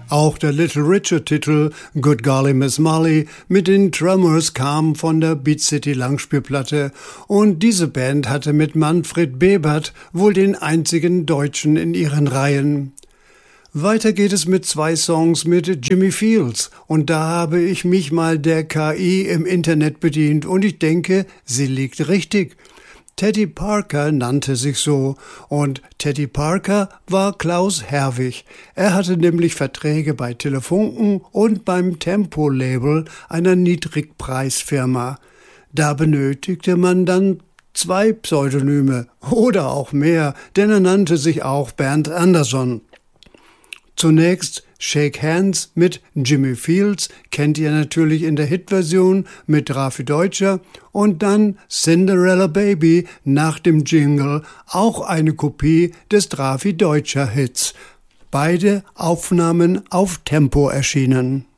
Auch der Little Richard-Titel Good Golly Miss Molly mit den Drummers kam von der Beat City Langspielplatte und diese Band hatte mit Manfred Bebert wohl den einzigen Deutschen in ihren Reihen. Weiter geht es mit 2 Songs mit Jimmy Fields und da habe ich mich mal der KI im Internet bedient und ich denke, sie liegt richtig. Teddy Parker nannte sich so und Teddy Parker war Klaus Herwig. Er hatte nämlich Verträge bei Telefunken und beim Tempo-Label einer Niedrigpreisfirma. Da benötigte man dann 2 Pseudonyme oder auch mehr, denn er nannte sich auch Bernd Andersson. Zunächst Shake Hands mit Jimmy Fields, kennt ihr natürlich in der Hitversion mit Drafi Deutscher und dann Cinderella Baby nach dem Jingle, auch eine Kopie des Drafi Deutscher Hits. Beide Aufnahmen auf Tempo erschienen.